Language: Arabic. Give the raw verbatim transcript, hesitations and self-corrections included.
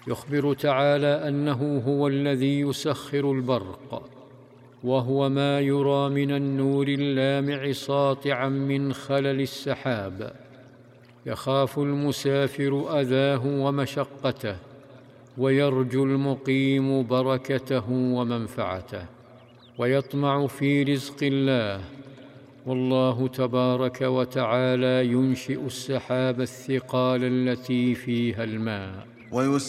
يخبر تعالى أنه هو الذي يسخر البرق، وهو ما يرى من النور اللامع ساطعا من خلل السحاب، يخاف المسافر أذاه ومشقته، ويرجو المقيم بركته ومنفعته، ويطمع في رزق الله. والله تبارك وتعالى ينشئ السحاب الثقال التي فيها الماء.